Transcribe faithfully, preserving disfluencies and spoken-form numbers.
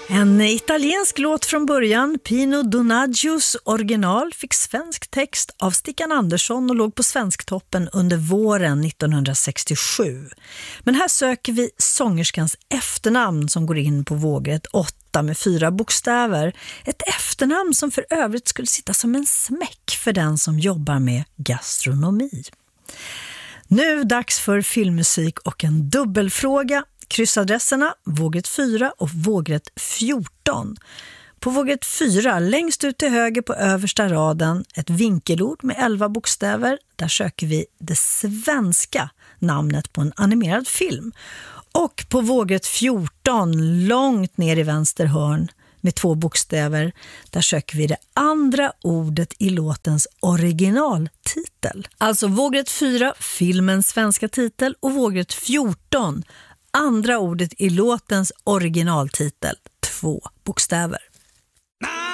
En italiensk låt från början, Pino Donaggios original, fick svensk text av Stickan Andersson och låg på Svensktoppen under våren nittonhundrasextiosju. Men här söker vi sångerskans efternamn som går in på vågrätt åtta med fyra bokstäver. Ett efternamn som för övrigt skulle sitta som en smäck för den som jobbar med gastronomi. Nu dags för filmmusik och en dubbelfråga. Kryssadresserna vågrätt fyra och vågrätt fjorton. På vågrätt fyra, längst ut till höger på översta raden, ett vinkelord med elva bokstäver. Där söker vi det svenska namnet på en animerad film. Och på vågrätt fjorton, långt ner i vänster hörn med två bokstäver, där söker vi det andra ordet i låtens originaltitel. Alltså vågrätt fyra, filmens svenska titel, och vågrätt fjorton, andra ordet i låtens originaltitel, två bokstäver.